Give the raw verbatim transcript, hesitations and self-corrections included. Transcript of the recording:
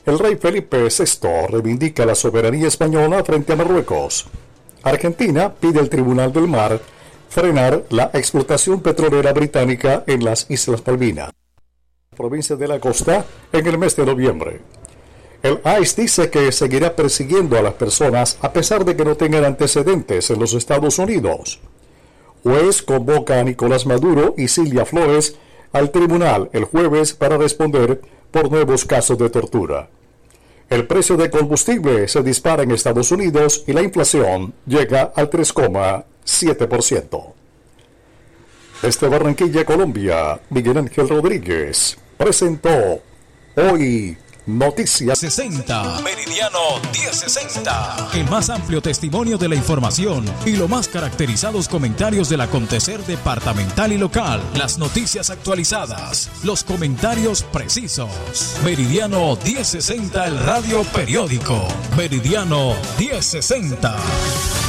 El rey Felipe sexto reivindica la soberanía española frente a Marruecos. Argentina pide al Tribunal del Mar frenar la explotación petrolera británica en las Islas Malvinas, provincia de la Costa, en el mes de noviembre. El I C E dice que seguirá persiguiendo a las personas a pesar de que no tengan antecedentes en los Estados Unidos. Juez convoca a Nicolás Maduro y Cilia Flores al tribunal el jueves para responder por nuevos casos de tortura. El precio de combustible se dispara en Estados Unidos y la inflación llega al tres coma siete por ciento. Desde Barranquilla, Colombia, Miguel Ángel Rodríguez presentó Hoy Noticias sesenta, Meridiano diez sesenta. El más amplio testimonio de la información y los más caracterizados comentarios del acontecer departamental y local. Las noticias actualizadas, los comentarios precisos. Meridiano diez sesenta, el radio periódico. Meridiano diez sesenta.